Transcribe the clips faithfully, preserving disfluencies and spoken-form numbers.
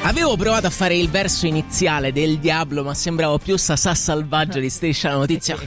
Avevo provato a fare il verso iniziale del Diablo, ma sembravo più Sasà Salvaggio di Striscia la Notizia.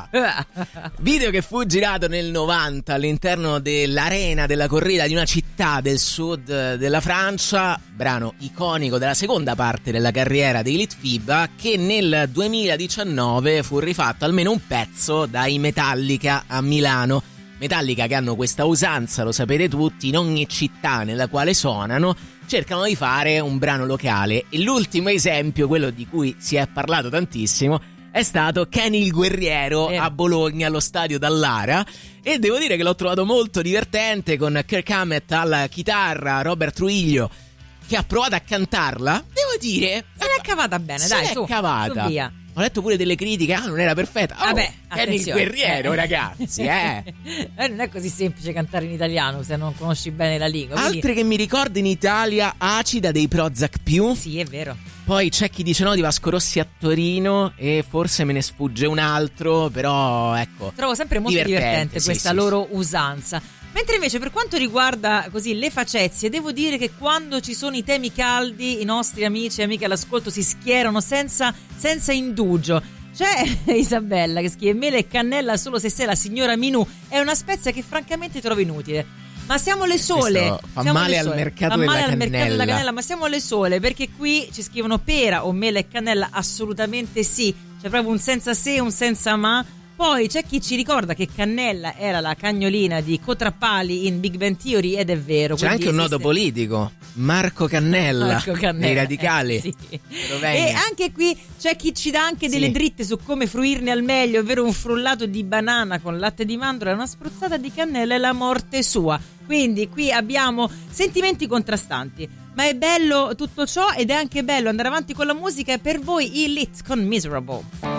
Video che fu girato nel novanta all'interno dell'arena della corrida di una città del sud della Francia. Brano iconico della seconda parte della carriera dei Litfiba, che nel duemiladiciannove fu rifatto almeno un pezzo dai Metallica a Milano. Metallica che hanno questa usanza, lo sapete tutti, in ogni città nella quale suonano cercano di fare un brano locale, e l'ultimo esempio, quello di cui si è parlato tantissimo, è stato Kenny il Guerriero eh. a Bologna allo stadio Dallara, e devo dire che l'ho trovato molto divertente, con Kirk Hammett alla chitarra, Robert Trujillo che ha provato a cantarla. Devo dire se l'è cavata bene, se dai, l'è su, cavata su via. Ho letto pure delle critiche, ah, non era perfetta. Oh, Vabbè, Kenny il Guerriero, ragazzi, eh. eh. Non è così semplice cantare in italiano se non conosci bene la lingua. Quindi... Altre che mi ricordo in Italia, Acida dei Prozac più. Sì, è vero. Poi c'è chi dice no di Vasco Rossi a Torino, e forse me ne sfugge un altro, però ecco. Trovo sempre molto divertente, divertente sì, questa sì, loro sì. usanza. Mentre invece per quanto riguarda così le facezie, devo dire che quando ci sono i temi caldi, i nostri amici e amiche all'ascolto si schierano senza, senza indugio. C'è Isabella che scrive: mele e cannella solo se sei la signora Minù, è una spezia che francamente trovo inutile. Ma siamo le sole. Questo fa siamo male le al sole. mercato fa della male al cannella. mercato della cannella, ma siamo le sole, perché qui ci scrivono pera o mele e cannella, assolutamente sì. C'è proprio un senza se, un senza ma. Poi c'è chi ci ricorda che Cannella era la cagnolina di Cotrappali in Big Bang Theory, ed è vero. C'è anche un nodo politico, Marco Cannella, Marco Cannella dei radicali. eh, sì. E anche qui c'è chi ci dà anche delle sì. dritte su come fruirne al meglio, ovvero un frullato di banana con latte di mandorla, una spruzzata di cannella e la morte sua. Quindi qui abbiamo sentimenti contrastanti, ma è bello tutto ciò, ed è anche bello andare avanti con la musica. E per voi i Lit con Miserable.